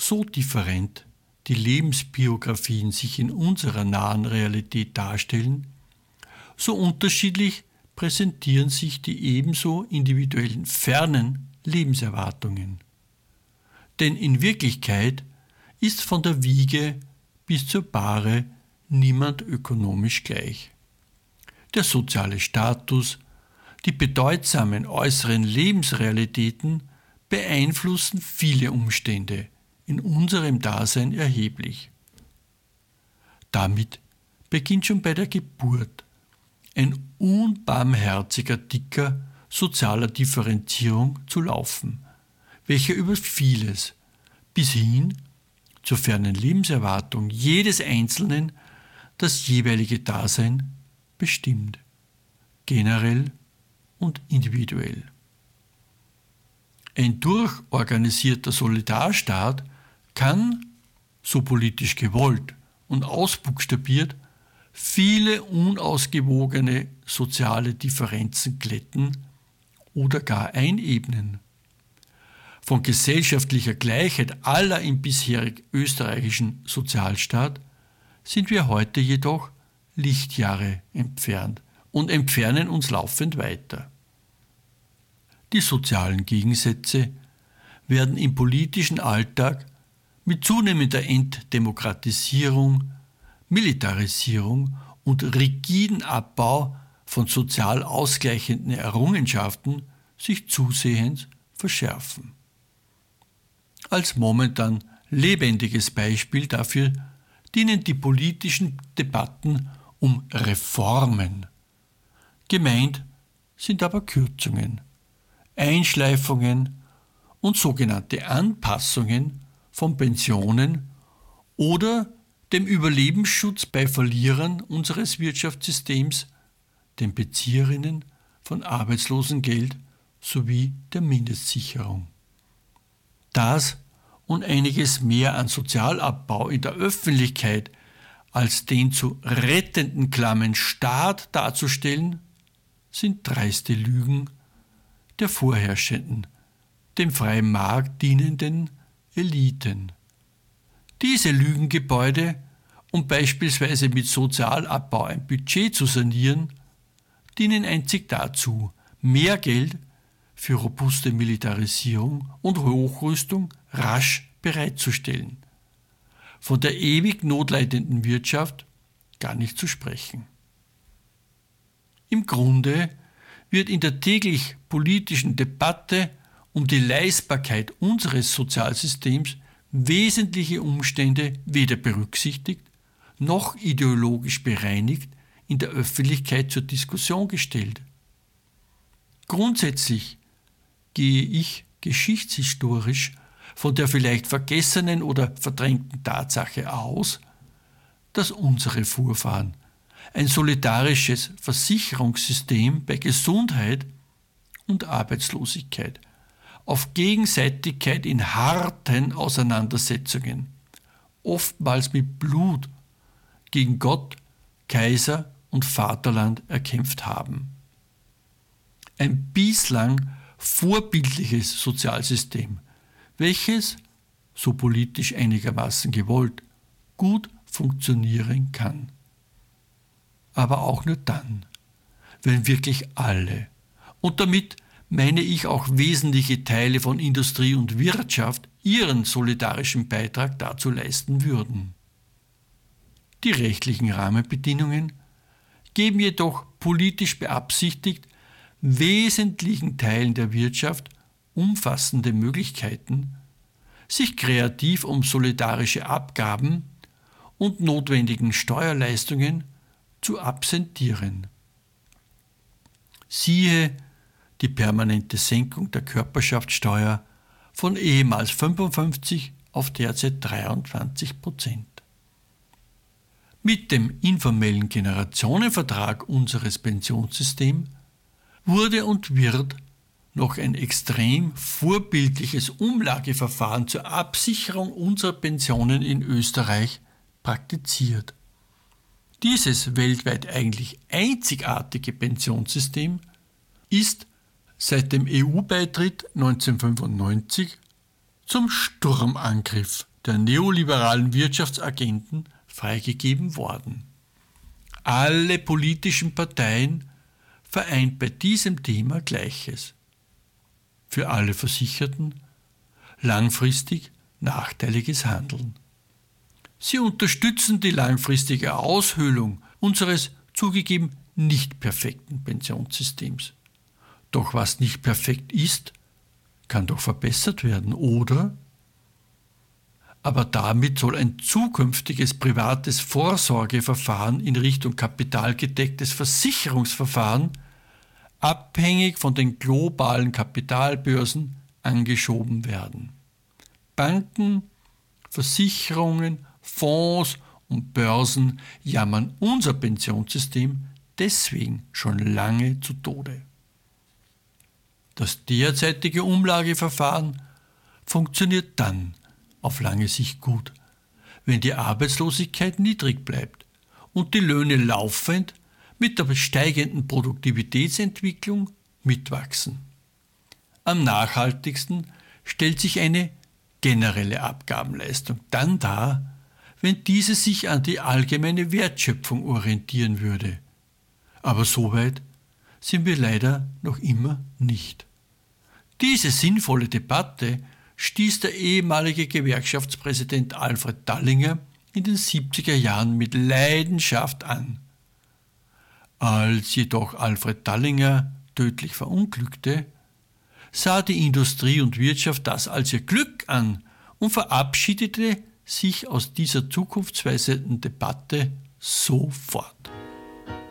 so different die Lebensbiografien sich in unserer nahen Realität darstellen, so unterschiedlich präsentieren sich die ebenso individuellen fernen Lebenserwartungen. Denn in Wirklichkeit ist von der Wiege bis zur Bahre niemand ökonomisch gleich. Der soziale Status, die bedeutsamen äußeren Lebensrealitäten beeinflussen viele Umstände in unserem Dasein erheblich. Damit beginnt schon bei der Geburt ein unbarmherziger Dicker sozialer Differenzierung zu laufen, welcher über vieles bis hin zur fernen Lebenserwartung jedes Einzelnen das jeweilige Dasein bestimmt, generell und individuell. Ein durchorganisierter Solidarstaat kann, so politisch gewollt und ausbuchstabiert, viele unausgewogene soziale Differenzen glätten oder gar einebnen. Von gesellschaftlicher Gleichheit aller im bisherigen österreichischen Sozialstaat sind wir heute jedoch Lichtjahre entfernt und entfernen uns laufend weiter. Die sozialen Gegensätze werden im politischen Alltag mit zunehmender Entdemokratisierung, Militarisierung und rigiden Abbau von sozial ausgleichenden Errungenschaften sich zusehends verschärfen. Als momentan lebendiges Beispiel dafür dienen die politischen Debatten um Reformen. Gemeint sind aber Kürzungen, Einschleifungen und sogenannte Anpassungen von Pensionen oder dem Überlebensschutz bei Verlierern unseres Wirtschaftssystems, den Bezieherinnen von Arbeitslosengeld sowie der Mindestsicherung. Das und einiges mehr an Sozialabbau in der Öffentlichkeit als den zu rettenden klammen Staat darzustellen, sind dreiste Lügen der vorherrschenden, dem freien Markt dienenden Eliten. Diese Lügengebäude, um beispielsweise mit Sozialabbau ein Budget zu sanieren, dienen einzig dazu, mehr Geld für robuste Militarisierung und Hochrüstung rasch bereitzustellen. Von der ewig notleidenden Wirtschaft gar nicht zu sprechen. Im Grunde wird in der täglich politischen Debatte um die Leistbarkeit unseres Sozialsystems wesentliche Umstände weder berücksichtigt noch ideologisch bereinigt in der Öffentlichkeit zur Diskussion gestellt. Grundsätzlich gehe ich geschichtshistorisch von der vielleicht vergessenen oder verdrängten Tatsache aus, dass unsere Vorfahren ein solidarisches Versicherungssystem bei Gesundheit und Arbeitslosigkeit auf Gegenseitigkeit in harten Auseinandersetzungen, oftmals mit Blut, gegen Gott, Kaiser und Vaterland erkämpft haben. Ein bislang vorbildliches Sozialsystem, welches, so politisch einigermaßen gewollt, gut funktionieren kann. Aber auch nur dann, wenn wirklich alle, und damit meine ich auch wesentliche Teile von Industrie und Wirtschaft, ihren solidarischen Beitrag dazu leisten würden. Die rechtlichen Rahmenbedingungen geben jedoch politisch beabsichtigt wesentlichen Teilen der Wirtschaft umfassende Möglichkeiten, sich kreativ um solidarische Abgaben und notwendigen Steuerleistungen zu absentieren. Siehe die permanente Senkung der Körperschaftssteuer von ehemals 55 auf derzeit 23%. Mit dem informellen Generationenvertrag unseres Pensionssystems wurde und wird noch ein extrem vorbildliches Umlageverfahren zur Absicherung unserer Pensionen in Österreich praktiziert. Dieses weltweit eigentlich einzigartige Pensionssystem ist seit dem EU-Beitritt 1995 zum Sturmangriff der neoliberalen Wirtschaftsagenten freigegeben worden. Alle politischen Parteien vereint bei diesem Thema Gleiches. Für alle Versicherten langfristig nachteiliges Handeln. Sie unterstützen die langfristige Aushöhlung unseres zugegeben nicht perfekten Pensionssystems. Doch was nicht perfekt ist, kann doch verbessert werden, oder? Aber damit soll ein zukünftiges privates Vorsorgeverfahren in Richtung kapitalgedecktes Versicherungsverfahren abhängig von den globalen Kapitalbörsen angeschoben werden. Banken, Versicherungen, Fonds und Börsen jammern unser Pensionssystem deswegen schon lange zu Tode. Das derzeitige Umlageverfahren funktioniert dann auf lange Sicht gut, wenn die Arbeitslosigkeit niedrig bleibt und die Löhne laufend mit der steigenden Produktivitätsentwicklung mitwachsen. Am nachhaltigsten stellt sich eine generelle Abgabenleistung dann dar, wenn diese sich an die allgemeine Wertschöpfung orientieren würde. Aber so weit sind wir leider noch immer nicht. Diese sinnvolle Debatte stieß der ehemalige Gewerkschaftspräsident Alfred Dallinger in den 70er Jahren mit Leidenschaft an. Als jedoch Alfred Dallinger tödlich verunglückte, sah die Industrie und Wirtschaft das als ihr Glück an und verabschiedete sich aus dieser zukunftsweisenden Debatte sofort.